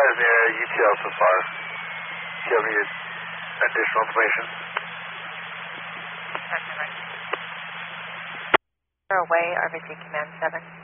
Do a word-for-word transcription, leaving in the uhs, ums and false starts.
advising the U T L so far. Do you have any additional information? Away, R V T Command seven.